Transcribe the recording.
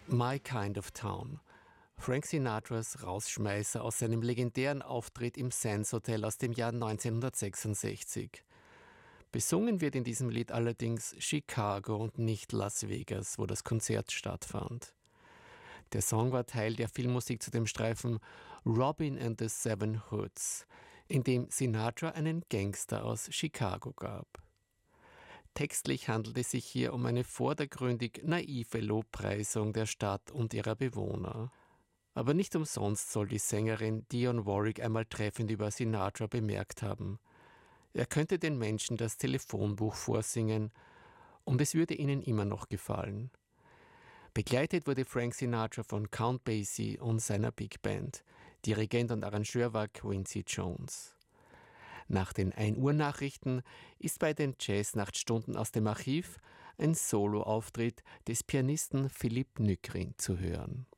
My Kind of Town. Frank Sinatras Rausschmeißer aus seinem legendären Auftritt im Sands Hotel aus dem Jahr 1966. Besungen wird in diesem Lied allerdings Chicago und nicht Las Vegas, wo das Konzert stattfand. Der Song war Teil der Filmmusik zu dem Streifen Robin and the Seven Hoods, in dem Sinatra einen Gangster aus Chicago gab. Textlich handelt es sich hier um eine vordergründig naive Lobpreisung der Stadt und ihrer Bewohner. Aber nicht umsonst soll die Sängerin Dionne Warwick einmal treffend über Sinatra bemerkt haben: Er könnte den Menschen das Telefonbuch vorsingen und es würde ihnen immer noch gefallen. Begleitet wurde Frank Sinatra von Count Basie und seiner Big Band. Dirigent und Arrangeur war Quincy Jones. Nach den 1 Uhr Nachrichten ist bei den Jazz-Nachtstunden aus dem Archiv ein Soloauftritt des Pianisten Philipp Nykring zu hören.